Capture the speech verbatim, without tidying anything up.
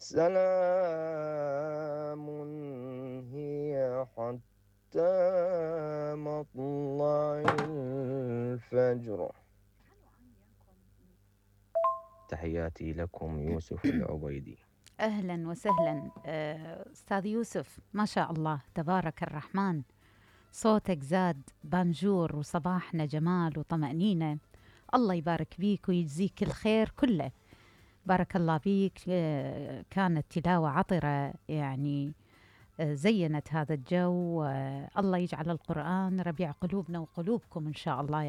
سلام هي حتى مطلع الفجر. تحياتي لكم يوسف العبيدي. أهلا وسهلا آه، أستاذ يوسف، ما شاء الله تبارك الرحمن. صوتك زاد بانجور وصباحنا جمال وطمأنينة. الله يبارك بيك ويجزيك الخير كله. بارك الله بيك. آه، كانت تلاوة عطرة يعني. آه، زينت هذا الجو. آه، الله يجعل القرآن ربيع قلوبنا وقلوبكم إن شاء الله.